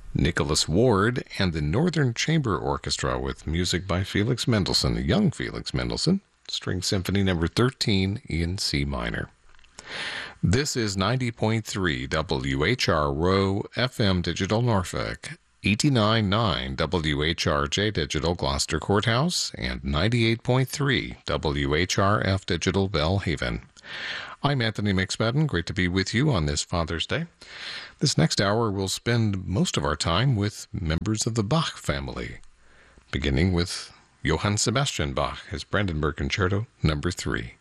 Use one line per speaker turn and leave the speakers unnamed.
Nicholas Ward and the Northern Chamber Orchestra with music by Felix Mendelssohn, young Felix Mendelssohn, String Symphony No. 13 in C minor. This is 90.3 WHR Row FM Digital Norfolk, 89.9 WHRJ Digital Gloucester Courthouse, and 98.3 WHRF Digital Bellhaven. I'm Anthony McSpadden. Great to be with you on this Father's Day. This next hour, we'll spend most of our time with members of the Bach family, beginning with Johann Sebastian Bach, his Brandenburg Concerto No. 3.